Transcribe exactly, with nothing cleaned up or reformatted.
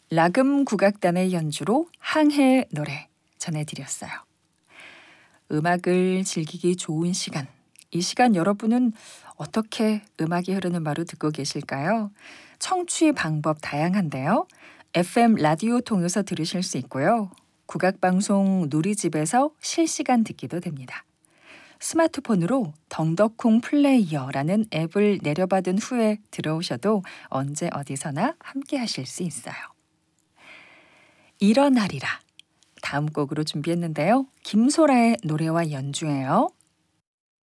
라금 국악단의 연주로 항해의 노래 전해드렸어요. 음악을 즐기기 좋은 시간. 이 시간 여러분은 어떻게 음악이 흐르는 바로 듣고 계실까요? 청취 방법 다양한데요. 에프엠 라디오 통해서 들으실 수 있고요. 국악방송 누리집에서 실시간 듣기도 됩니다. 스마트폰으로 덩덕콩 플레이어라는 앱을 내려받은 후에 들어오셔도 언제 어디서나 함께 하실 수 있어요. 일어나리라. 다음 곡으로 준비했는데요. 김소라의 노래와 연주예요.